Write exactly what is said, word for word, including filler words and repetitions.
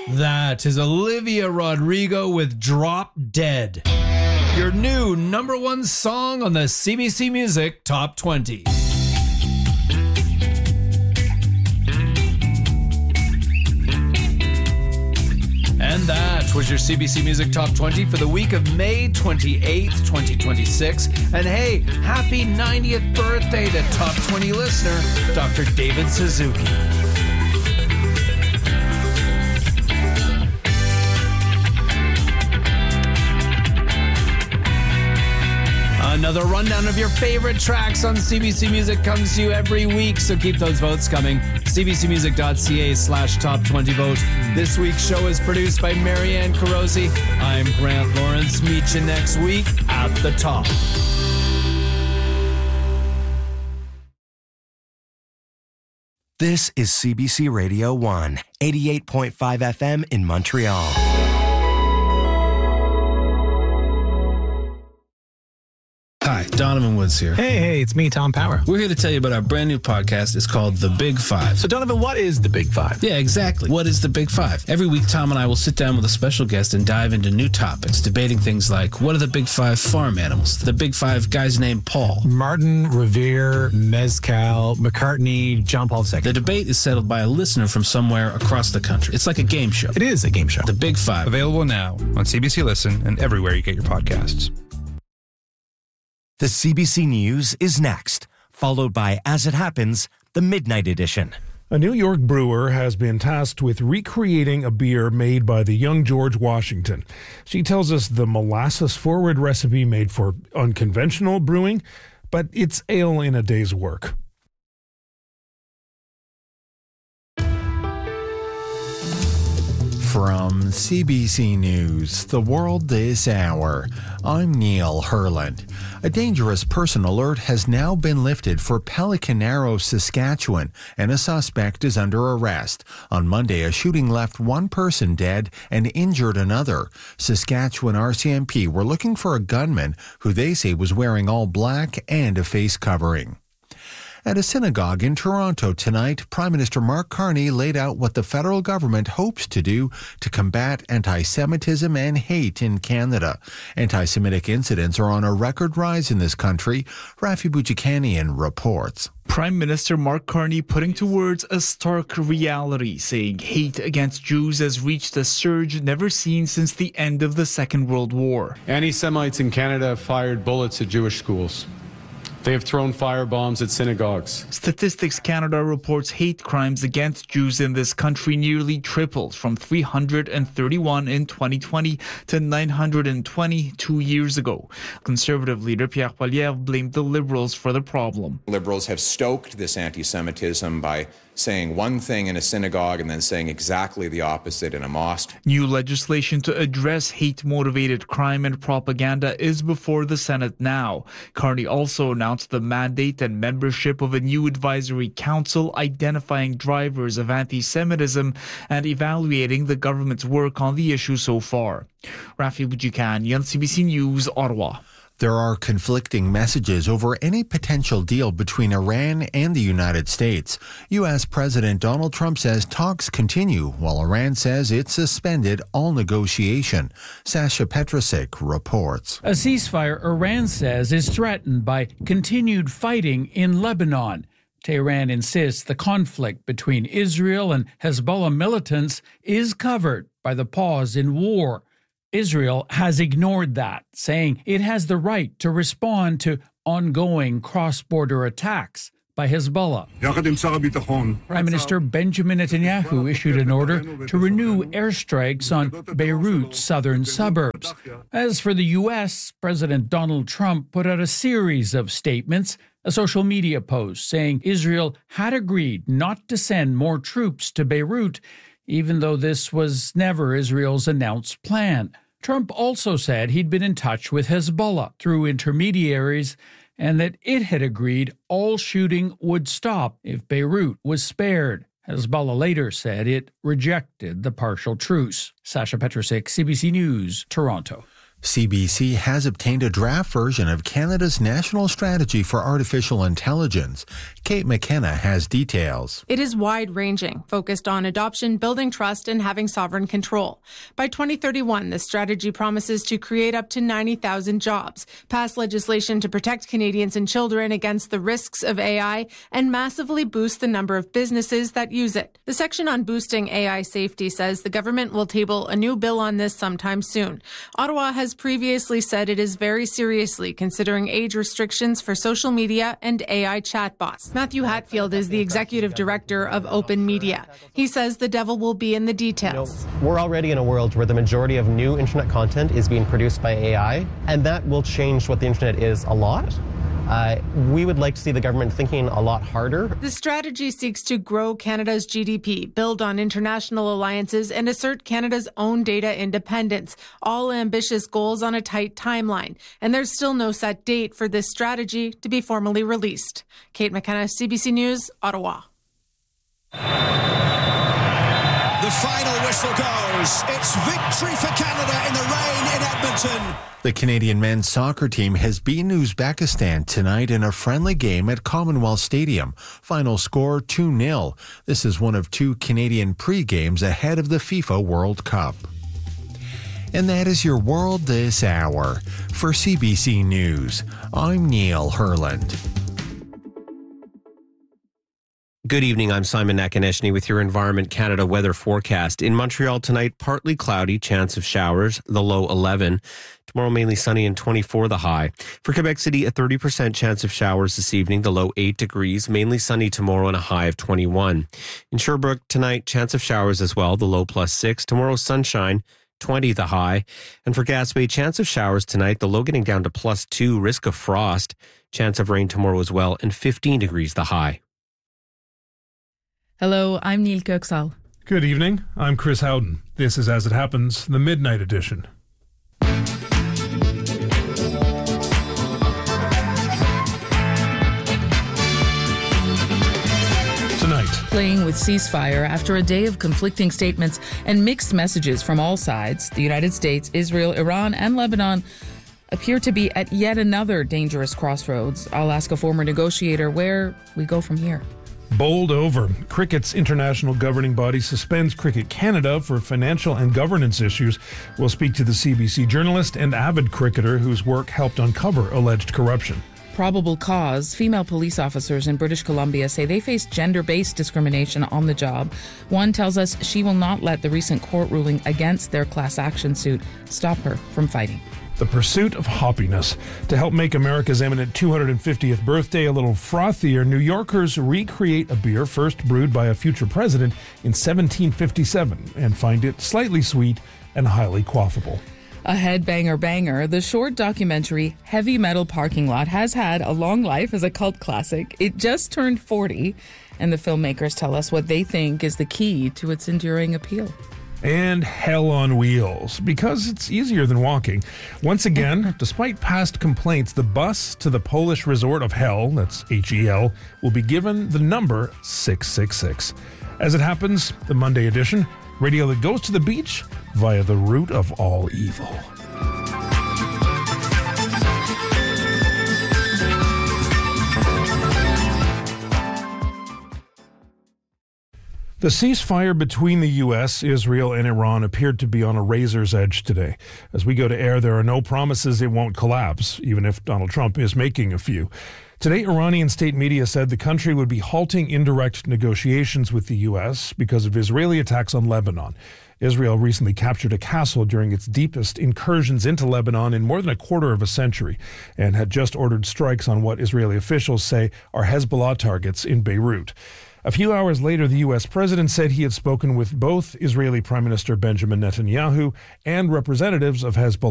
That is Olivia Rodrigo with Drop Dead, your new number one song on the C B C Music Top twenty. And that was your C B C Music Top twenty for the week of May twenty-eighth, twenty twenty-six. And hey, happy ninetieth birthday to Top twenty listener, Doctor David Suzuki. Another rundown of your favorite tracks on C B C Music comes to you every week, so keep those votes coming. cbcmusic.ca slash top 20 vote. This week's show is produced by Marianne Carosi. I'm Grant Lawrence. Meet you next week at the top. This is C B C Radio one, eighty-eight point five F M in Montreal. Hi, Donovan Woods here. Hey, hey, it's me, Tom Power. We're here to tell you about our brand new podcast. It's called The Big Five. So, Donovan, what is The Big Five? Yeah, exactly. What is The Big Five? Every week, Tom and I will sit down with a special guest and dive into new topics, debating things like, what are the Big Five farm animals? The Big Five guys named Paul. Martin, Revere, Mezcal, McCartney, John Paul the Second. The debate is settled by a listener from somewhere across the country. It's like a game show. It is a game show. The Big Five. Available now on C B C Listen and everywhere you get your podcasts. The C B C News is next, followed by As It Happens, the Midnight Edition. A New York brewer has been tasked with recreating a beer made by the young George Washington. She tells us the molasses-forward recipe made for unconventional brewing, but it's ale in a day's work. From C B C News, The World This Hour, I'm Neil Herland. A dangerous person alert has now been lifted for Pelican Arrow, Saskatchewan, and a suspect is under arrest. On Monday, a shooting left one person dead and injured another. Saskatchewan R C M P were looking for a gunman who they say was wearing all black and a face covering. At a synagogue in Toronto tonight, Prime Minister Mark Carney laid out what the federal government hopes to do to combat anti-Semitism and hate in Canada. Anti-Semitic incidents are on a record rise in this country. Rafi Boudjikanian reports. Prime Minister Mark Carney putting to words a stark reality, saying hate against Jews has reached a surge never seen since the end of the Second World War. Anti-Semites in Canada have fired bullets at Jewish schools. They have thrown firebombs at synagogues. Statistics Canada reports hate crimes against Jews in this country nearly tripled from three hundred thirty-one in twenty twenty to nine hundred twenty two years ago. Conservative leader Pierre Poilievre blamed the Liberals for the problem. Liberals have stoked this anti-Semitism by saying one thing in a synagogue and then saying exactly the opposite in a mosque. New legislation to address hate-motivated crime and propaganda is before the Senate now. Carney also announced the mandate and membership of a new advisory council identifying drivers of anti-Semitism and evaluating the government's work on the issue so far. Rafi Boudjikanian, C B C News, Ottawa. There are conflicting messages over any potential deal between Iran and the United States. U S. President Donald Trump says talks continue, while Iran says it suspended all negotiation. Sasha Petrusik reports. A ceasefire, Iran says, is threatened by continued fighting in Lebanon. Tehran insists the conflict between Israel and Hezbollah militants is covered by the pause in war. Israel has ignored that, saying it has the right to respond to ongoing cross-border attacks by Hezbollah. Prime Minister Benjamin Netanyahu issued an order to renew airstrikes on Beirut's southern suburbs. As for the U S, President Donald Trump put out a series of statements, a social media post saying Israel had agreed not to send more troops to Beirut, even though this was never Israel's announced plan. Trump also said he'd been in touch with Hezbollah through intermediaries and that it had agreed all shooting would stop if Beirut was spared. Hezbollah later said it rejected the partial truce. Sasha Petrusik, C B C News, Toronto. C B C has obtained a draft version of Canada's National Strategy for Artificial Intelligence. Kate McKenna has details. It is wide-ranging, focused on adoption, building trust, and having sovereign control. By twenty thirty-one, the strategy promises to create up to ninety thousand jobs, pass legislation to protect Canadians and children against the risks of A I, and massively boost the number of businesses that use it. The section on boosting A I safety says the government will table a new bill on this sometime soon. Ottawa has previously said it is very seriously considering age restrictions for social media and A I chatbots. Matthew Hatfield is the executive director of Open Media. He says the devil will be in the details. You know, we're already in a world where the majority of new internet content is being produced by A I, and that will change what the internet is a lot. Uh, we would like to see the government thinking a lot harder. The strategy seeks to grow Canada's G D P, build on international alliances, and assert Canada's own data independence, all ambitious goals on a tight timeline. And there's still no set date for this strategy to be formally released. Kate McKenna, C B C News, Ottawa. The final whistle goes. It's victory for Canada in the rain in Edmonton. The Canadian men's soccer team has beaten Uzbekistan tonight in a friendly game at Commonwealth Stadium. Final score two nil. This is one of two Canadian pre-games ahead of the FIFA World Cup. And that is your world this hour. For C B C News, I'm Neil Herland. Good evening, I'm Simon Nakaneshny with your Environment Canada weather forecast. In Montreal tonight, partly cloudy, chance of showers, the low eleven. Tomorrow, mainly sunny and twenty-four the high. For Quebec City, a thirty percent chance of showers this evening, the low eight degrees, mainly sunny tomorrow and a high of twenty-one. In Sherbrooke tonight, chance of showers as well, the low plus six. Tomorrow, sunshine, twenty the high. And for Gaspé, chance of showers tonight, the low getting down to plus two, risk of frost. Chance of rain tomorrow as well, and fifteen degrees the high. Hello, I'm Neil Köksal. Good evening. I'm Chris Howden. This is As It Happens, the Midnight Edition. Tonight. Playing with ceasefire after a day of conflicting statements and mixed messages from all sides, the United States, Israel, Iran, and Lebanon appear to be at yet another dangerous crossroads. I'll ask a former negotiator where we go from here. Bowled over. Cricket's international governing body suspends Cricket Canada for financial and governance issues. We'll speak to the C B C journalist and avid cricketer whose work helped uncover alleged corruption. Probable cause. Female police officers in British Columbia say they face gender-based discrimination on the job. One tells us she will not let the recent court ruling against their class action suit stop her from fighting. The pursuit of hoppiness. To help make America's imminent two hundred fiftieth birthday a little frothier, New Yorkers recreate a beer first brewed by a future president in seventeen fifty-seven and find it slightly sweet and highly quaffable. A headbanger banger, the short documentary Heavy Metal Parking Lot has had a long life as a cult classic. It just turned forty, and the filmmakers tell us what they think is the key to its enduring appeal. And Hell on Wheels, because it's easier than walking. Once again, despite past complaints, the bus to the Polish resort of Hell, that's H E L, will be given the number six six six. As it happens, the Monday edition, radio that goes to the beach via the root of all evil. The ceasefire between the U S, Israel, and Iran appeared to be on a razor's edge today. As we go to air, there are no promises it won't collapse, even if Donald Trump is making a few. Today, Iranian state media said the country would be halting indirect negotiations with the U S because of Israeli attacks on Lebanon. Israel recently captured a castle during its deepest incursions into Lebanon in more than a quarter of a century and had just ordered strikes on what Israeli officials say are Hezbollah targets in Beirut. A few hours later, the U S president said he had spoken with both Israeli Prime Minister Benjamin Netanyahu and representatives of Hezbollah